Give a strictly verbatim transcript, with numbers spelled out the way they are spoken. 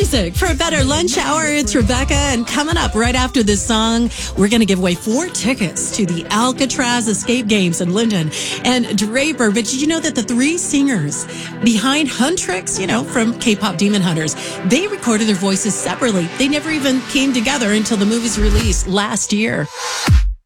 music for a better lunch hour. It's Rebecca, and coming up right after this song, we're going to give away four tickets to the Alcatraz Escape Games in Linden and Draper. But did you know that the three singers behind Huntrix, you know, from K-pop Demon Hunters, they recorded their voices separately. They never even came together until the movie's release last year.